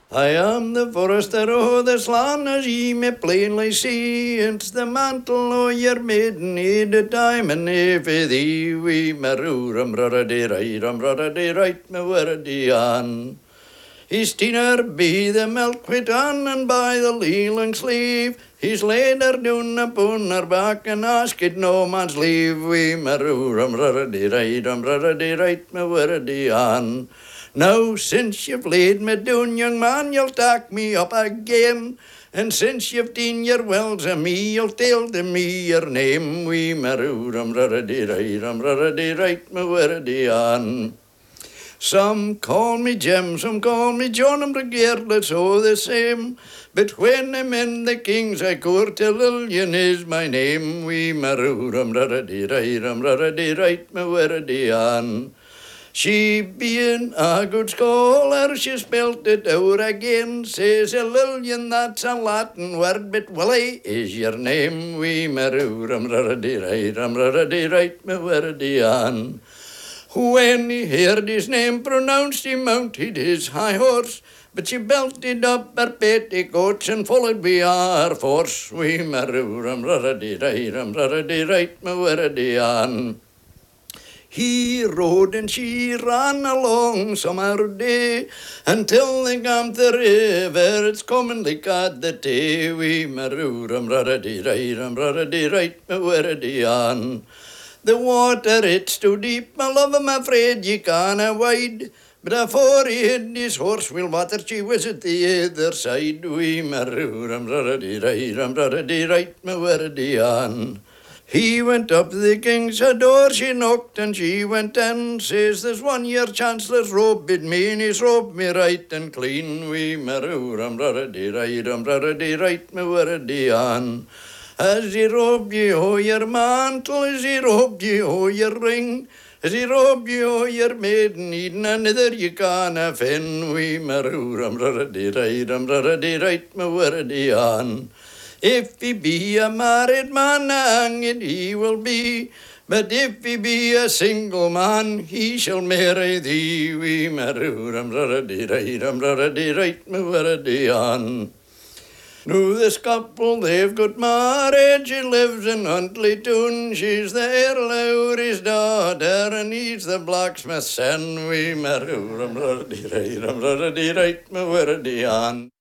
I am the forester o' this land, as ye may plainly see. It's the mantle o' your maiden head, a diamond for thee. We marooram ruddy right, ruddy right, me wordy on. His teener be the milk quit on, and by the leeling sleeve, he's laid her down upon her back, and asked no man's leave. We marooram ruddy right, me wordy on. Now, since you've laid me down, young man, you'll take me up again. And since you've done your wills of me, you'll tell to me your name. We marooram ruddy right, me wordy on. Some call me Jim, some call me John, I'm regardless all the same. But when I'm in the king's high court, Lillian is my name. We marooram ruddy right, me wordy on. She being a good scholar, she spelt it out again. Says a Lillian, that's a Latin word, but Willie is your name. We marooram ruddy right, me wordy on. When he heard his name pronounced, he mounted his high horse, but she belted up her petticoats and followed by our force. We marooram ruddy right, me wordy on. He rode and she ran along summer day until they come to the river. It's commonly called the Tay. We marooram ruddy right, me wordy on. The water, it's too deep, my love, I'm afraid ye canna wade. But afore he hid his horse, will water, she was at the other side. We marooram ruddy right, me wordy on. He went up the king's door, she knocked and she went in. Says, there's 1 year Chancellor's robe bid me, and he's robed me right and clean. We marooram ruddy right, me wordy on. As he robed ye o' your mantle, as he robed ye o' your ring, as he robed ye o' your maiden Eden, another ye canna fin. We marooram ruddy right, me wordy on. If he be a married man, hanged he will be. But if he be a single man, he shall marry thee. We marooram ruddy right, me wordy on. Now this couple, they've got married, she lives in Huntley Town. She's the Earl Lowry's daughter, and he's the blacksmith's son. We marooram ruddy right, me wordy on.